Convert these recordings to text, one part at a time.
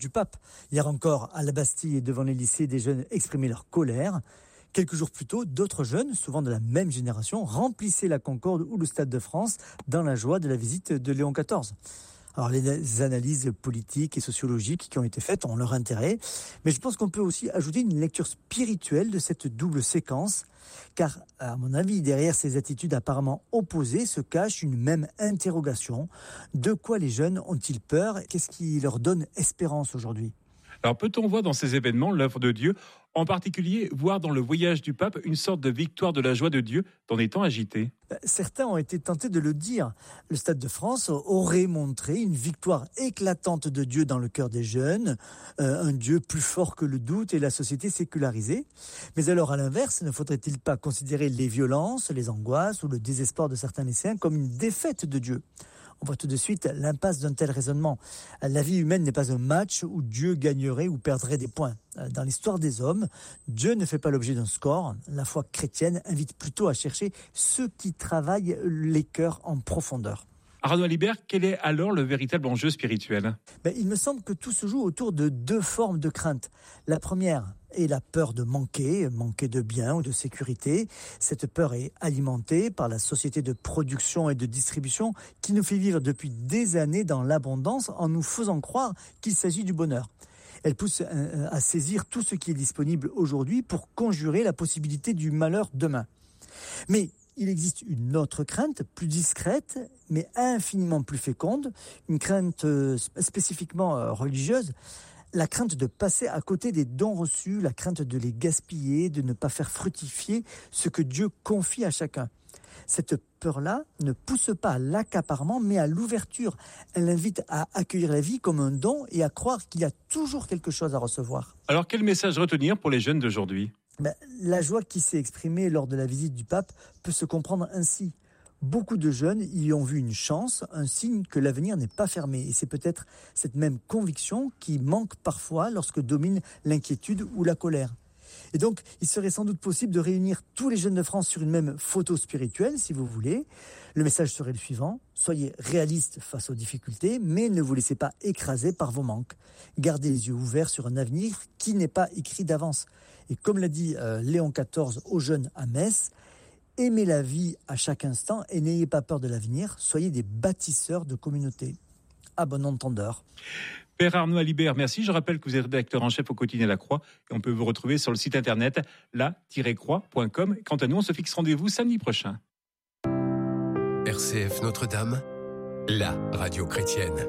du pape. Hier encore, à la Bastille et devant les lycées, des jeunes exprimaient leur colère. Quelques jours plus tôt, d'autres jeunes, souvent de la même génération, remplissaient la Concorde ou le Stade de France dans la joie de la visite de Léon XIV. Alors les analyses politiques et sociologiques qui ont été faites ont leur intérêt, mais je pense qu'on peut aussi ajouter une lecture spirituelle de cette double séquence, car à mon avis, derrière ces attitudes apparemment opposées se cache une même interrogation. De quoi les jeunes ont-ils peur ? Qu'est-ce qui leur donne espérance aujourd'hui ? Alors peut-on voir dans ces événements l'œuvre de Dieu, en particulier voir dans le voyage du pape une sorte de victoire de la joie de Dieu dans des temps agités ? Certains ont été tentés de le dire. Le Stade de France aurait montré une victoire éclatante de Dieu dans le cœur des jeunes, un Dieu plus fort que le doute et la société sécularisée. Mais alors à l'inverse, ne faudrait-il pas considérer les violences, les angoisses ou le désespoir de certains lycéens comme une défaite de Dieu ? On voit tout de suite l'impasse d'un tel raisonnement. La vie humaine n'est pas un match où Dieu gagnerait ou perdrait des points. Dans l'histoire des hommes, Dieu ne fait pas l'objet d'un score. La foi chrétienne invite plutôt à chercher ceux qui travaillent les cœurs en profondeur. Arnaud Alibert, quel est alors le véritable enjeu spirituel ? Il me semble que tout se joue autour de deux formes de crainte. La première est la peur de manquer de biens ou de sécurité. Cette peur est alimentée par la société de production et de distribution qui nous fait vivre depuis des années dans l'abondance en nous faisant croire qu'il s'agit du bonheur. Elle pousse à saisir tout ce qui est disponible aujourd'hui pour conjurer la possibilité du malheur demain. Mais il existe une autre crainte, plus discrète, mais infiniment plus féconde, une crainte spécifiquement religieuse, la crainte de passer à côté des dons reçus, la crainte de les gaspiller, de ne pas faire fructifier ce que Dieu confie à chacun. Cette peur-là ne pousse pas à l'accaparement, mais à l'ouverture. Elle invite à accueillir la vie comme un don et à croire qu'il y a toujours quelque chose à recevoir. Alors quel message retenir pour les jeunes d'aujourd'hui ? La joie qui s'est exprimée lors de la visite du pape peut se comprendre ainsi. Beaucoup de jeunes y ont vu une chance, un signe que l'avenir n'est pas fermé. Et c'est peut-être cette même conviction qui manque parfois lorsque domine l'inquiétude ou la colère. Et donc, il serait sans doute possible de réunir tous les jeunes de France sur une même photo spirituelle, si vous voulez. Le message serait le suivant: soyez réalistes face aux difficultés, mais ne vous laissez pas écraser par vos manques. Gardez les yeux ouverts sur un avenir qui n'est pas écrit d'avance. Et comme l'a dit Léon XIV aux jeunes à Metz, aimez la vie à chaque instant et n'ayez pas peur de l'avenir. Soyez des bâtisseurs de communautés. À bon entendeur. Père Arnaud Alibert, merci. Je rappelle que vous êtes rédacteur en chef au quotidien La Croix et on peut vous retrouver sur le site internet la-croix.com. Quant à nous, on se fixe rendez-vous samedi prochain. RCF Notre-Dame, la radio chrétienne.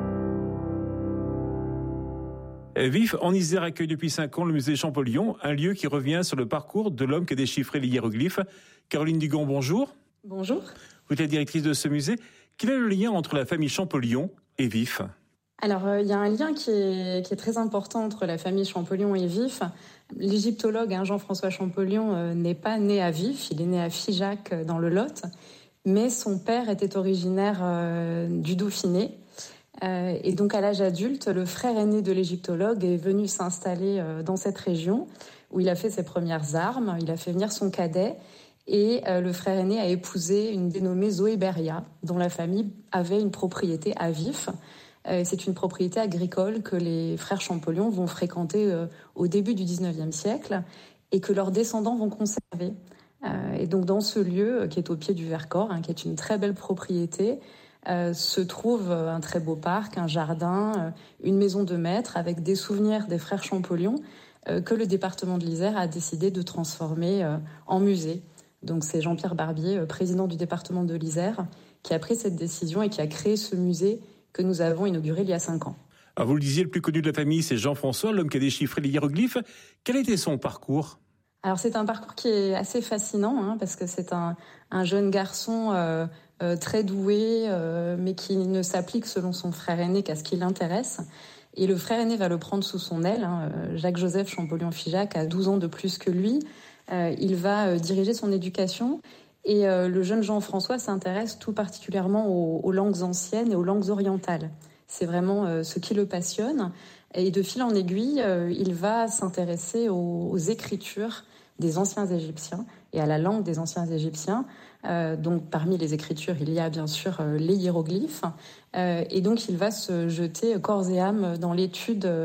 Vif, en Isère, accueille depuis 5 ans le musée Champollion, un lieu qui revient sur le parcours de l'homme qui a déchiffré les hiéroglyphes. Caroline Dugon, bonjour. Bonjour. Vous êtes la directrice de ce musée. Quel est le lien entre la famille Champollion et Vif ? Alors, il y a un lien qui est très important entre la famille Champollion et Vif. L'égyptologue Jean-François Champollion n'est pas né à Vif, il est né à Figeac dans le Lot, mais son père était originaire du Dauphiné. Et donc à l'âge adulte, le frère aîné de l'égyptologue est venu s'installer dans cette région où il a fait ses premières armes, il a fait venir son cadet et le frère aîné a épousé une dénommée Zoé Beria, dont la famille avait une propriété à Vif. C'est une propriété agricole que les frères Champollion vont fréquenter au début du 19e siècle et que leurs descendants vont conserver. Et donc dans ce lieu qui est au pied du Vercors, qui est une très belle propriété, se trouve un très beau parc, un jardin, une maison de maître avec des souvenirs des frères Champollion que le département de l'Isère a décidé de transformer en musée. Donc c'est Jean-Pierre Barbier, président du département de l'Isère, qui a pris cette décision et qui a créé ce musée que nous avons inauguré il y a 5 ans. Alors vous le disiez, le plus connu de la famille, c'est Jean-François, l'homme qui a déchiffré les hiéroglyphes. Quel était son parcours ? Alors c'est un parcours qui est assez fascinant, parce que c'est un jeune garçon très doué, mais qui ne s'applique selon son frère aîné qu'à ce qui l'intéresse. Et le frère aîné va le prendre sous son aile. Jacques-Joseph Champollion-Figeac a 12 ans de plus que lui. Il va diriger son éducation. Et le jeune Jean-François s'intéresse tout particulièrement aux langues anciennes et aux langues orientales. C'est vraiment ce qui le passionne. Et de fil en aiguille, il va s'intéresser aux écritures des anciens Égyptiens. et à la langue des anciens Égyptiens. Donc parmi les écritures, il y a bien sûr les hiéroglyphes. Et donc il va se jeter corps et âme dans l'étude